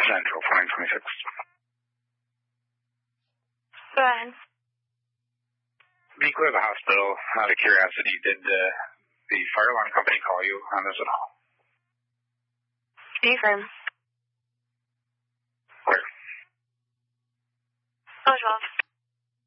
Central 4926. Go ahead. Nico at the hospital, out of curiosity, did the fire alarm company call you on this at all? Confirm. Where? Oh, 12.